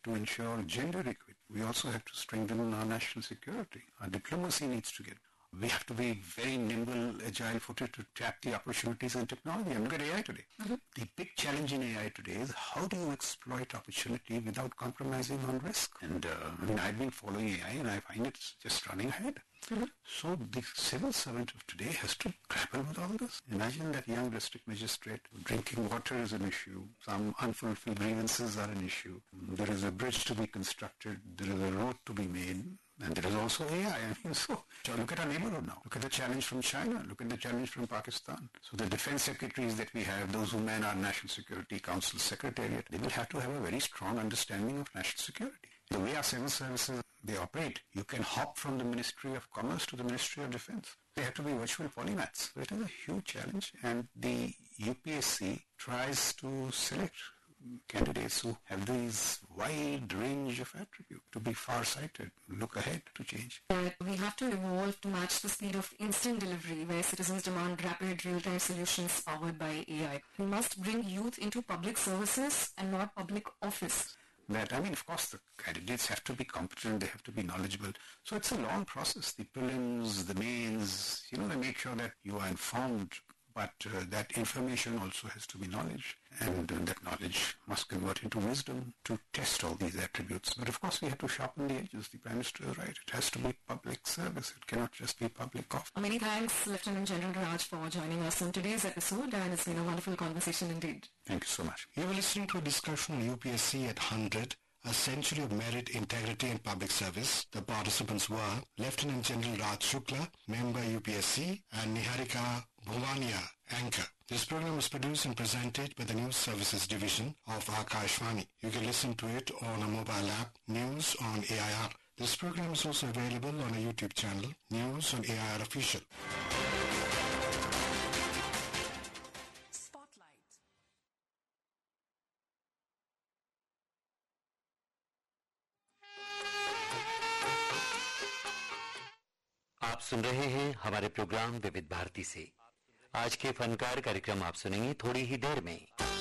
to ensure gender equity. We also have to strengthen our national security. Our diplomacy needs to get. We have to be very nimble, agile-footed to tap the opportunities in technology. And look at AI today. The big challenge in AI today is how do you exploit opportunity without compromising on risk? And I've been following AI and I find it's just running ahead. So the civil servant of today has to grapple with all this. Imagine that young district magistrate. Drinking water is an issue. Some unfulfilled grievances are an issue. There is a bridge to be constructed. There is a road to be made. And there is also AI. So look at our neighborhood now. Look at the challenge from China. Look at the challenge from Pakistan. So the defense secretaries that we have, those who man our National Security Council Secretariat, they will have to have a very strong understanding of national security. The way our civil services, they operate, you can hop from the Ministry of Commerce to the Ministry of Defense. They have to be virtual polymaths. So it is a huge challenge, and the UPSC tries to select candidates who have these wide range of attributes to be far-sighted, look ahead to change. We have to evolve to match the speed of instant delivery where citizens demand rapid real-time solutions powered by AI. We must bring youth into public services and not public office. Of course, the candidates have to be competent, they have to be knowledgeable. So it's a long process. The prelims, the mains, they make sure that you are informed, but that information also has to be knowledge. And that knowledge must convert into wisdom to test all these attributes. But of course, we have to sharpen the edges. The Prime Minister is right. It has to be public service. It cannot just be public office. Many thanks, Lieutenant General Raj, for joining us in today's episode. And it's been a wonderful conversation indeed. Thank you so much. You were listening to a discussion on UPSC at 100, a century of merit, integrity and public service. The participants were Lieutenant General Raj Shukla, member UPSC, and Niharika Bhuvania, anchor. This program was produced and presented by the News Services Division of Akashvani. You can listen to it on a mobile app, News on AIR. This program is also available on a YouTube channel, News on AIR Official. आप सुन रहे हैं हमारे programme विविध भारती से। आज के फनकार कार्यक्रम आप सुनेंगे थोड़ी ही देर में।